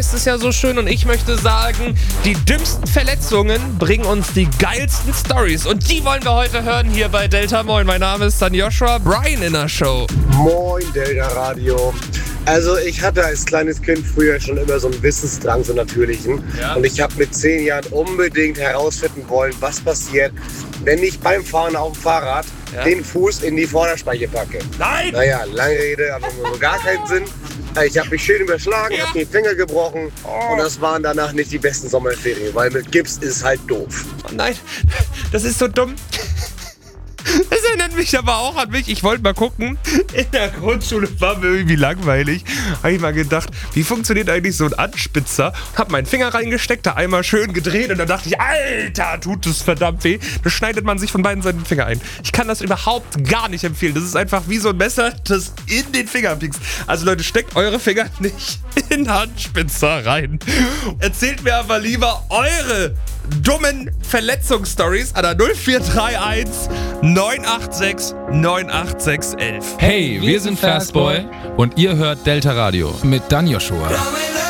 Es ist ja so schön und ich möchte sagen, die dümmsten Verletzungen bringen uns die geilsten Stories und die wollen wir heute hören hier bei Delta Moin. Mein Name ist dann Joshua, Brian in der Show. Moin Delta Radio. Also ich hatte als kleines Kind früher schon immer so einen Wissensdrang, so natürlichen. Ja. Und ich habe mit 10 Jahren unbedingt herausfinden wollen, was passiert, wenn ich beim Fahren auf dem Fahrrad den Fuß in die Vorderspeiche packe. Nein! Naja, lange Rede, aber so gar keinen Sinn. Ich habe mich schön überschlagen, habe mir den Finger gebrochen und das waren danach nicht die besten Sommerferien, weil mit Gips ist es halt doof. Oh nein, das ist so dumm. Das erinnert mich aber auch an mich. Ich wollte mal gucken. In der Grundschule war mir irgendwie langweilig. Habe ich mal gedacht, wie funktioniert eigentlich so ein Anspitzer? Hab meinen Finger reingesteckt, da einmal schön gedreht und dann dachte ich, Alter, tut das verdammt weh. Da schneidet man sich von beiden Seiten den Finger ein. Ich kann das überhaupt gar nicht empfehlen. Das ist einfach wie so ein Messer, das in den Finger piekst. Also Leute, steckt eure Finger nicht in Anspitzer rein. Erzählt mir aber lieber eure dummen Verletzungsstories an der 0431 986 98611. Hey, wir sind Fastboy und ihr hört Delta Radio mit Dan Joshua.